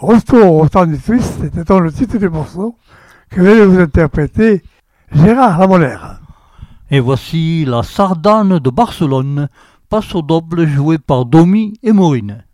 Retour au temps du twist, c'était le titre du morceau que vient de vous interpréter Gérard Lamollaire. Et voici la Sardane de Barcelone, passe au double jouée par Domi et Maureen.